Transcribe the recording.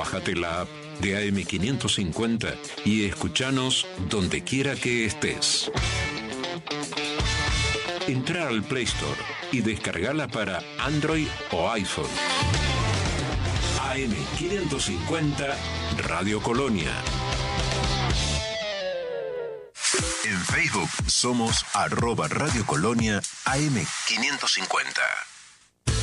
Bájate la app de AM550 y escúchanos donde quiera que estés. Entra al Play Store y descargala para Android o iPhone. AM550 Radio Colonia. En Facebook somos @Radio Colonia AM550.